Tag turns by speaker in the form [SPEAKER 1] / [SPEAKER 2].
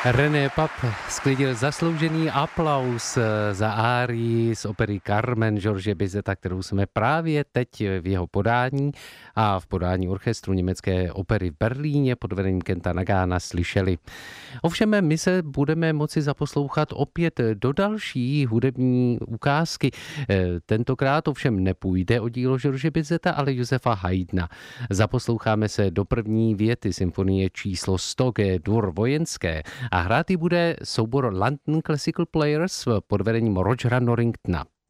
[SPEAKER 1] René Pape sklidil zasloužený aplaus za árii z opery Carmen George Bizeta, kterou jsme právě teď v jeho podání a v podání orchestru německé opery v Berlíně pod vedením Kenta Nagána slyšeli. Ovšem my se budeme moci zaposlouchat opět do další hudební ukázky. Tentokrát ovšem nepůjde o dílo George Bizeta, ale Josefa Haydna. Zaposloucháme se do první věty symfonie číslo 100 G-dur vojenské a hrát ji bude soubor London Classical Players pod vedením Rogera Norringtona.